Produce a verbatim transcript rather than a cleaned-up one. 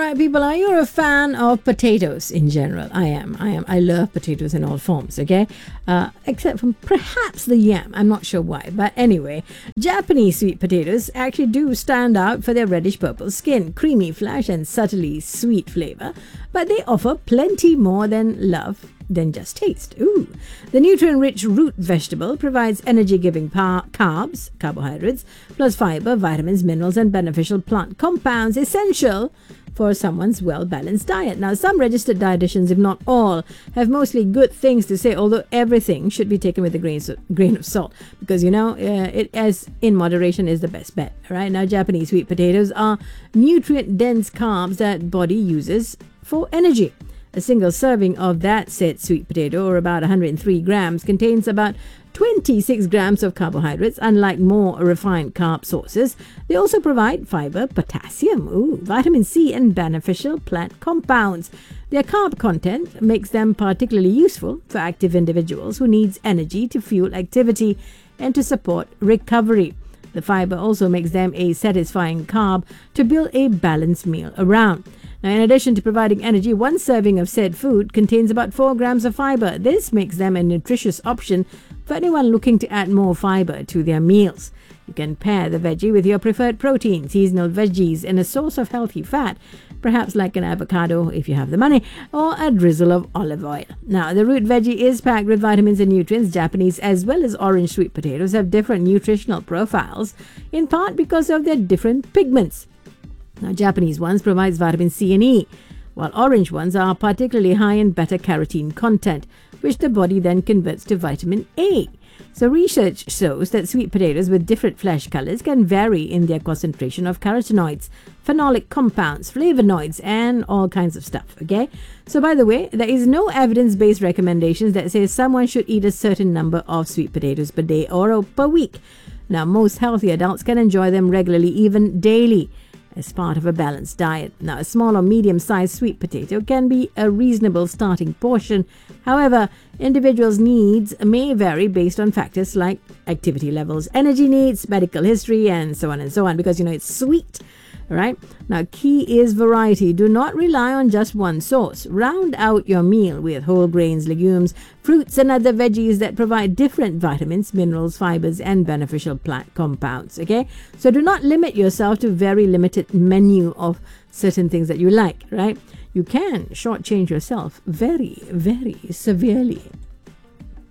right, people, are you a fan of potatoes in general? I am. I am. I love potatoes in all forms, okay? Uh, except from perhaps the yam. I'm not sure why. But anyway, Japanese sweet potatoes actually do stand out for their reddish purple skin, creamy flesh, and subtly sweet flavor. But they offer plenty more than love than just taste. Ooh. The nutrient-rich root vegetable provides energy-giving par- carbs, carbohydrates, plus fiber, vitamins, minerals, and beneficial plant compounds essential for someone's well-balanced diet. Now, some registered dietitians, if not all, have mostly good things to say, although everything should be taken with a grain of, grain of salt, because, you know, uh, it as in moderation is the best bet, right? Now, Japanese sweet potatoes are nutrient-dense carbs that body uses for energy. A single serving of that said sweet potato, or about one hundred three grams, contains about twenty-six grams of carbohydrates. Unlike more refined carb sources, they also provide fiber, potassium, ooh, vitamin C, and beneficial plant compounds. Their carb content makes them particularly useful for active individuals who need energy to fuel activity and to support recovery. The fiber also makes them a satisfying carb to build a balanced meal around. Now, in addition to providing energy, one serving of said food contains about four grams of fiber. This makes them a nutritious option for anyone looking to add more fiber to their meals. You can pair the veggie with your preferred protein, seasonal veggies, and a source of healthy fat, perhaps like an avocado if you have the money, or a drizzle of olive oil. Now, the root veggie is packed with vitamins and nutrients. Japanese as well as orange sweet potatoes have different nutritional profiles, in part because of their different pigments. Now, Japanese ones provides vitamin C and E, while orange ones are particularly high in beta-carotene content, which the body then converts to vitamin A. So research shows that sweet potatoes with different flesh colors can vary in their concentration of carotenoids, phenolic compounds, flavonoids, and all kinds of stuff, okay? So by the way, there is no evidence-based recommendations that says someone should eat a certain number of sweet potatoes per day or per week. Now, most healthy adults can enjoy them regularly, even daily, as part of a balanced diet. Now, a small or medium-sized sweet potato can be a reasonable starting portion. However, individuals' needs may vary based on factors like activity levels, energy needs, medical history, and so on and so on, because, you know, it's sweet. Right? Now, key is variety. Do not rely on just one source. Round out your meal with whole grains, legumes, fruits, and other veggies that provide different vitamins, minerals, fibers, and beneficial plant compounds. Okay? So do not limit yourself to very limited menu of certain things that you like, right? You can shortchange yourself very, very severely.